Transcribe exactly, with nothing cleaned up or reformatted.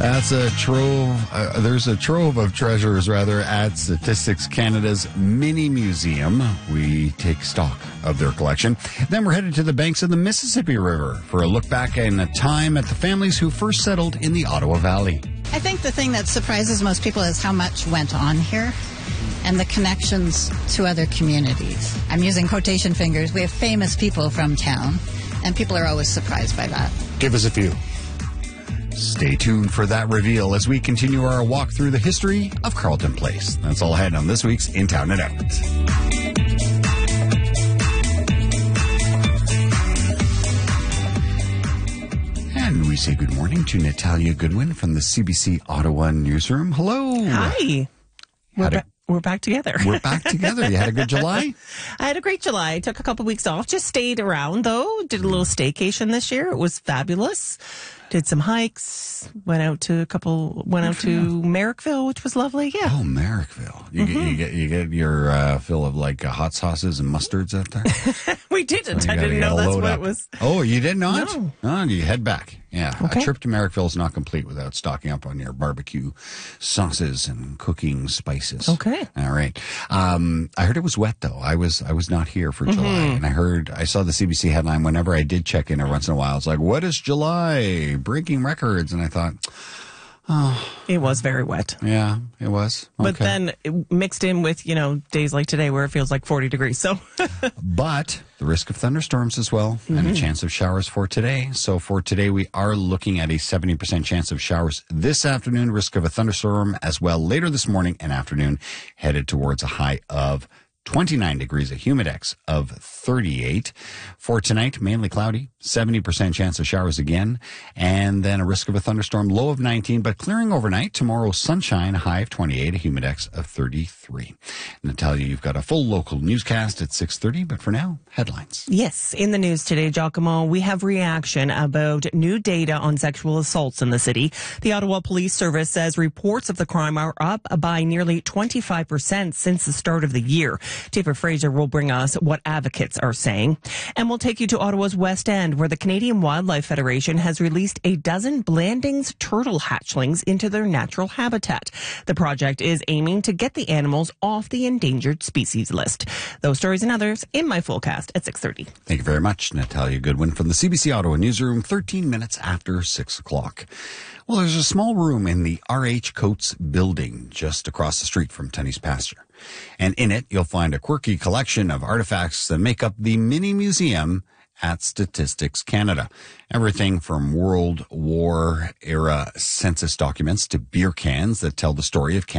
That's a trove. Uh, there's a trove of treasures, rather, at Statistics Canada's mini museum. We take stock of their collection. Then we're headed to the banks of the Mississippi River for a look back in a time at the families who first settled in the Ottawa Valley. I think the thing that surprises most people is how much went on here and the connections to other communities. I'm using quotation fingers. We have famous people from town, and people are always surprised by that. Give us a few. Stay tuned for that reveal as we continue our walk through the history of Carleton Place. That's all ahead on this week's In Town and Out. And we say good morning to Natalia Goodwin from the C B C Ottawa newsroom. Hello. Hi. We're, Had a- ba- we're back together. We're back together. You had a good July? I had a great July. Took a couple weeks off. Just stayed around, though. Did a little staycation this year. It was fabulous. Did some hikes. Went out to a couple. Went out to Merrickville, which was lovely. Yeah. Oh, Merrickville. You, Mm-hmm. get, you get you get your uh, fill of like uh, hot sauces and mustards out there? We didn't. So you I gotta didn't get know a that's load what up. it was. Oh, you did not? No. Oh, you head back. Yeah. Okay. A trip to Merrickville is not complete without stocking up on your barbecue sauces and cooking spices. Okay. All right. Um, I heard it was wet though. I was I was not here for July, Mm-hmm. and I heard I saw the C B C headline whenever I did check in every once in a while. It's like, what is July breaking records? And I thought, It was very wet. yeah, it was. But Okay. then it mixed in with, you know, days like today where it feels like forty degrees. So But the risk of thunderstorms as well, and Mm-hmm. a chance of showers for today. So for today, we are looking at a seventy percent chance of showers this afternoon, risk of a thunderstorm as well later this morning and afternoon, headed towards a high of twenty-nine degrees, a humidex of thirty-eight. For tonight, mainly cloudy, seventy percent chance of showers again, and then a risk of a thunderstorm, low of nineteen, but clearing overnight. Tomorrow, sunshine, high of twenty-eight, a humidex of thirty-three. Natalia, you've got a full local newscast at six thirty, but for now, headlines. yes, in the news today, Giacomo, we have reaction about new data on sexual assaults in the city. The Ottawa Police Service says reports of the crime are up by nearly twenty-five percent since the start of the year. David Fraser will bring us what advocates are saying. And we'll take you to Ottawa's West End, where the Canadian Wildlife Federation has released a dozen Blandings turtle hatchlings into their natural habitat. The project is aiming to get the animals off the endangered species list. Those stories and others in my full cast at six thirty. Thank you very much, Natalia Goodwin from the C B C Ottawa newsroom, thirteen minutes after six o'clock. Well, there's a small room in the R H Coates building just across the street from Tunney's pasture. And in it, you'll find a quirky collection of artifacts that make up the mini museum at Statistics Canada. Everything from World War era census documents to beer cans that tell the story of Canada.